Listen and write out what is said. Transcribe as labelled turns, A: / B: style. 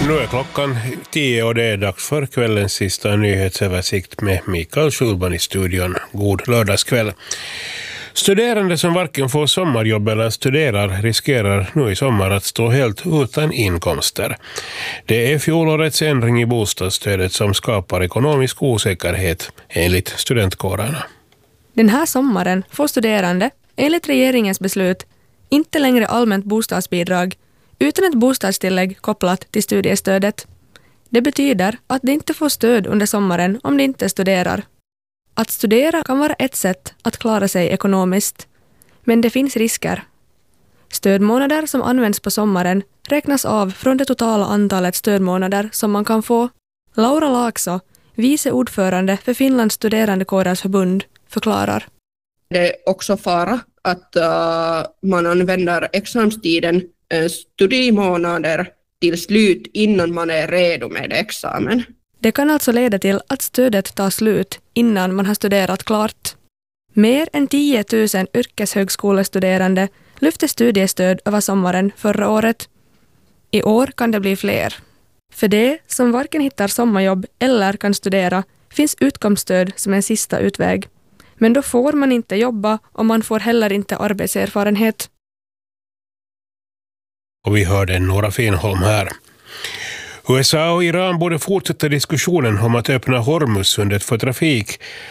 A: Nu är klockan 10 och det är dags för kvällens sista nyhetsöversikt med Mikael Schulman i studion. God lördagskväll. Studerande som varken får sommarjobb eller studerar riskerar nu i sommar att stå helt utan inkomster. Det är fjolårets ändring i bostadsstödet som skapar ekonomisk osäkerhet enligt studentkårerna.
B: Den här sommaren får studerande, enligt regeringens beslut, inte längre allmänt bostadsbidrag utan ett bostadstillägg kopplat till studiestödet. Det betyder att de inte får stöd under sommaren om de inte studerar. Att studera kan vara ett sätt att klara sig ekonomiskt, men det finns risker. Stödmånader som används på sommaren räknas av från det totala antalet stödmånader som man kan få. Laura Laakso, vice ordförande för Finlands studerandekårers förbund, förklarar.
C: Det är också fara att man använder examstiden studiemånader till slut innan man är redo med examen.
B: Det kan alltså leda till att stödet tar slut innan man har studerat klart. Mer än 10 000 yrkeshögskolestuderande lyfte studiestöd över sommaren förra året. I år kan det bli fler. För det som varken hittar sommarjobb eller kan studera finns utkomststöd som en sista utväg. Men då får man inte jobba och man får heller inte arbetserfarenhet.
A: Och vi hörde Nora Finnholm här. USA och Iran borde fortsätta diskussionen om att öppna Hormuzsundet för trafik